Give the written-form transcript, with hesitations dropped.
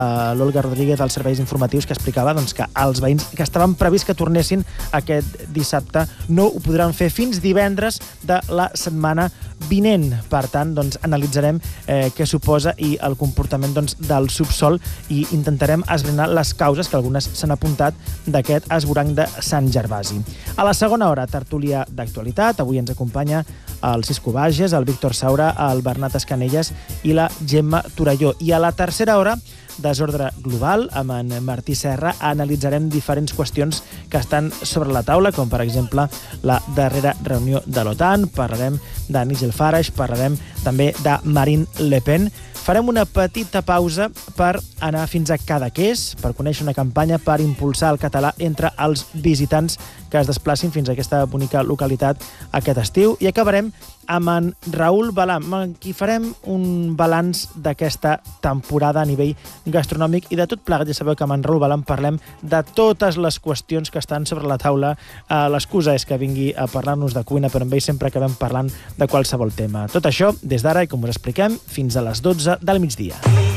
l'Olga Rodríguez dels serveis informatius, que explicava que els veïns que estaven previst que tornessin aquest dissabte no ho podran fer fins divendres de la setmana vinent. Per tant, analitzarem què suposa i el comportament del subsol i intentarem esbrinar les causes, que algunes s'han apuntat, d'aquest esvoranc de Sant Gervasi. A la segona hora, tertúlia d'actualitat. Avui ens acompanya el Cisco Bages, el Víctor Saura, el Bernat Escanelles i la Gemma Torelló. I a la tercera hora, desordre global, amb en Martí Serra, analitzarem diferents qüestions que estan sobre la taula, com per exemple la darrera reunió de l'OTAN, parlarem de Nigel Farage, parlarem també de Marine Le Pen. Farem una petita pausa per anar fins a Cadaqués, per conèixer una campanya per impulsar el català entre els visitants que es desplacin fins a aquesta bonica localitat aquest estiu. I acabarem amb en Raül Balam, amb qui farem un balanç d'aquesta temporada a nivell gastronòmic i de tot plegat. Ja sabeu que amb en Raül Balam parlem de totes les qüestions que estan sobre la taula. L'excusa és que vingui a parlar-nos de cuina, però amb ell sempre acabem parlant de qualsevol tema. Tot això des d'ara i, com us expliquem, fins a les 12 del migdia.